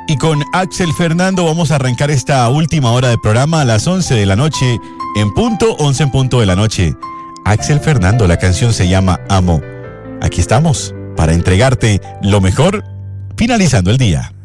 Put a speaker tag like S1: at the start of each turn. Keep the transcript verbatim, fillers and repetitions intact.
S1: Y con Axel Fernando vamos a arrancar esta última hora de programa a las once de la noche, en punto, once en punto de la noche. Axel Fernando, la canción se llama Amo. Aquí estamos para entregarte lo mejor finalizando el día.